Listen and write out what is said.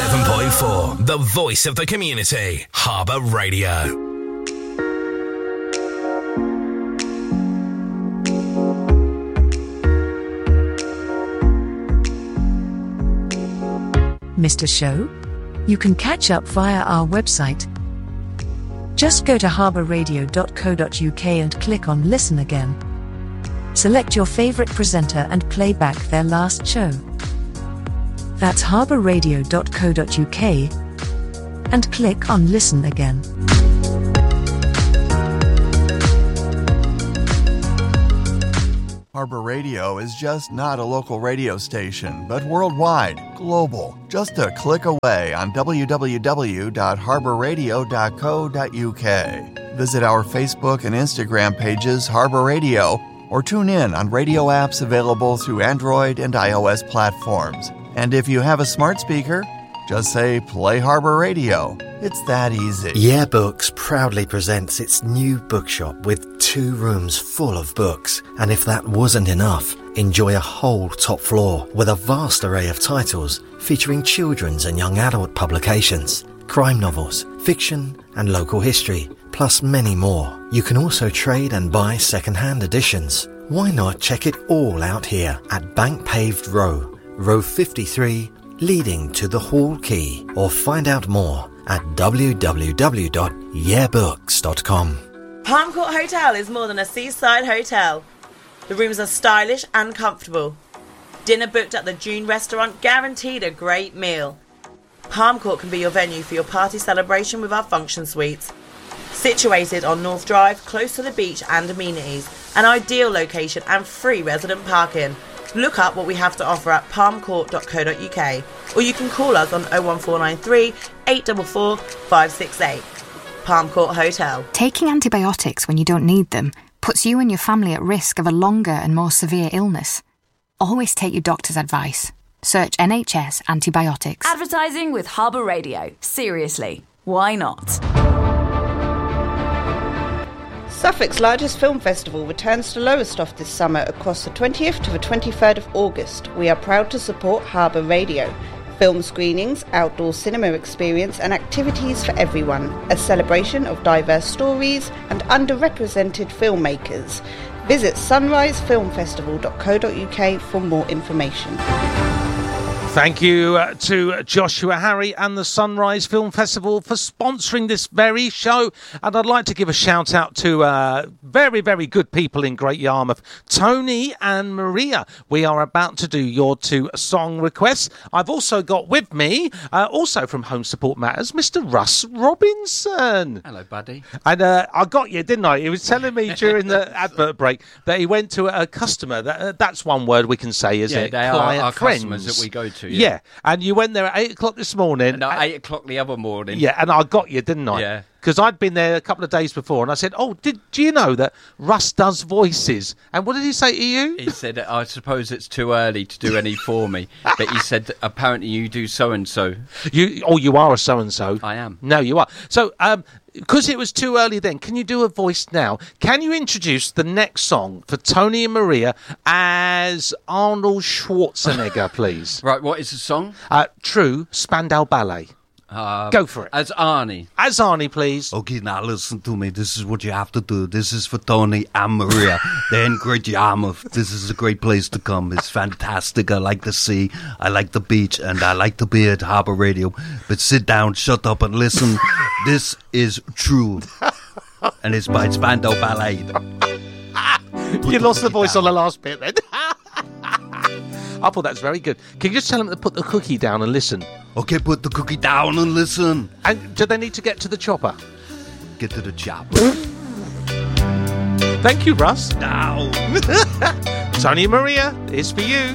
107.4, the voice of the community. Harbour Radio. Missed a show? You can catch up via our website. Just go to harbourradio.co.uk and click on Listen Again. Select your favourite presenter and play back their last show. That's harbourradio.co.uk and click on Listen Again. Harbour Radio is just not a local radio station, but worldwide, global. Just a click away on www.harbourradio.co.uk. Visit our Facebook and Instagram pages, Harbour Radio, or tune in on radio apps available through Android and iOS platforms. And if you have a smart speaker, just say, play Harbour Radio. It's that easy. Yeah Books proudly presents its new bookshop with 2 rooms full of books. And if that wasn't enough, enjoy a whole top floor with a vast array of titles featuring children's and young adult publications, crime novels, fiction and local history, plus many more. You can also trade and buy second-hand editions. Why not check it all out here at Bank Paved Row, Row 53, leading to the Hall Quay, or find out more at www.yeahbooks.com. Palm Court Hotel is more than a seaside hotel. The rooms are stylish and comfortable. Dinner booked at the June restaurant guaranteed a great meal. Palm Court can be your venue for your party celebration with our function suites. Situated on North Drive, close to the beach and amenities, an ideal location and free resident parking. Look up what we have to offer at palmcourt.co.uk, or you can call us on 01493 844 568. Palm Court Hotel. Taking antibiotics when you don't need them puts you and your family at risk of a longer and more severe illness. Always take your doctor's advice. Search NHS antibiotics. Advertising with Harbour Radio. Seriously, why not? Suffolk's largest film festival returns to Lowestoft this summer across the 20th to the 23rd of August. We are proud to support Harbour Radio. Film screenings, outdoor cinema experience and activities for everyone. A celebration of diverse stories and underrepresented filmmakers. Visit sunrisefilmfestival.co.uk for more information. Thank you to Joshua Harry and the Sunrise Film Festival for sponsoring this very show. And I'd like to give a shout out to very, very good people in Great Yarmouth, Tony and Maria. We are about to do your 2 song requests. I've also got with me, also from Home Support Matters, Mr. Russ Robinson. Hello, buddy. And I got you, didn't I? He was telling me during the advert break that he went to a customer. That's one word we can say, isn't it? They Client are our friends customers that we go to. Yeah, and you went there at 8 o'clock this morning. No, 8 o'clock the other morning. Yeah, and I got you, didn't I? Yeah. Because I'd been there a couple of days before, and I said, do you know that Russ does voices? And what did he say to you? He said, I suppose it's too early to do any for me. But he said, that apparently you do so-and-so. You are a so-and-so. I am. No, you are. So, because it was too early then, can you do a voice now? Can you introduce the next song for Tony and Maria as Arnold Schwarzenegger, please? Right, what is the song? True Spandau Ballet. Go for it. As Arnie. As Arnie, please. Okay, now listen to me. This is what you have to do. This is for Tony and Maria. They're in Great Yarmouth. This is a great place to come. It's fantastic. I like the sea. I like the beach. And I like to be at Harbour Radio. But sit down, shut up and listen. This is True. And it's by Spandau Ballet. You lost the voice on the last bit then. I thought that was very good. Can you just tell them to put the cookie down and listen? Okay, put the cookie down and listen. And do they need to get to the chopper? Get to the chopper. Thank you, Russ. Now. Tony and Maria, it's for you.